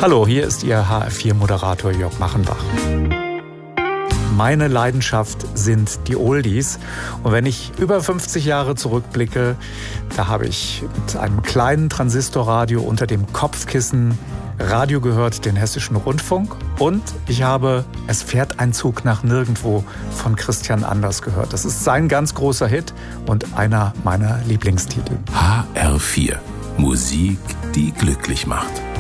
Hallo, hier ist Ihr HR4-Moderator Jörg Machenbach. Meine Leidenschaft sind die Oldies. Und wenn ich über 50 Jahre zurückblicke, da habe ich mit einem kleinen Transistorradio unter dem Kopfkissen Radio gehört, den Hessischen Rundfunk. Und ich habe Es fährt ein Zug nach nirgendwo von Christian Anders gehört. Das ist sein ganz großer Hit und einer meiner Lieblingstitel. HR4. Musik, die glücklich macht.